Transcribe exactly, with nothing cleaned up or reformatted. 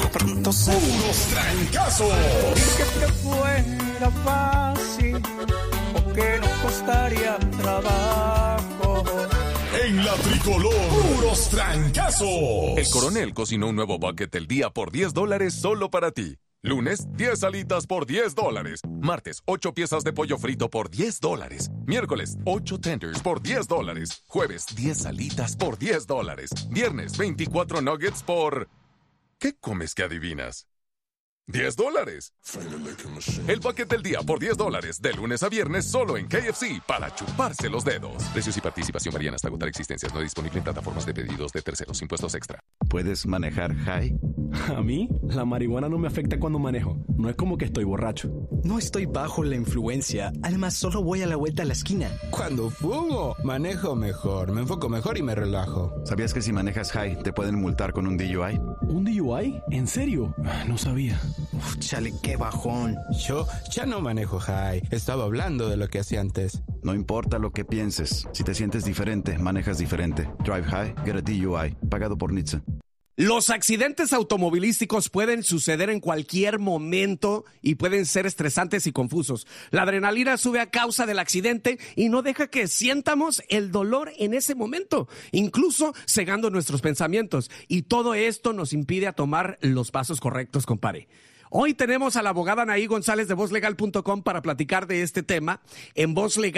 pronto se... ¡Puros trancazos! Que te fuera fácil o que no costaría trabajo. En la tricolor, ¡puros trancazos! El Coronel cocinó un nuevo bucket del día por diez dólares solo para ti. Lunes, diez alitas por diez dólares. Martes, ocho piezas de pollo frito por diez dólares. Miércoles, ocho tenders por diez dólares. Jueves, diez alitas por diez dólares. Viernes, veinticuatro nuggets por... ¿Qué comes que adivinas? diez dólares. El bucket del día por diez dólares. De lunes a viernes solo en K F C para chuparse los dedos. Precios y participación varían hasta agotar existencias. No disponible en plataformas de pedidos de terceros. Impuestos extra. ¿Puedes manejar high? A mí, la marihuana no me afecta cuando manejo. No es como que estoy borracho. No estoy bajo la influencia. Además, solo voy a la vuelta a la esquina. Cuando fumo, manejo mejor. Me enfoco mejor y me relajo. ¿Sabías que si manejas high te pueden multar con un D U I? ¿Un D U I? ¿En serio? No sabía. Uf, chale, qué bajón. Yo ya no manejo high. Estaba hablando de lo que hacía antes. No importa lo que pienses. Si te sientes diferente, manejas diferente. Drive high, get a D U I. Pagado por N H T S A. Los accidentes automovilísticos pueden suceder en cualquier momento y pueden ser estresantes y confusos. La adrenalina sube a causa del accidente y no deja que sientamos el dolor en ese momento, incluso cegando nuestros pensamientos. Y todo esto nos impide a tomar los pasos correctos, compadre. Hoy tenemos a la abogada Anaí González de voz legal punto com para platicar de este tema. En Voz Legal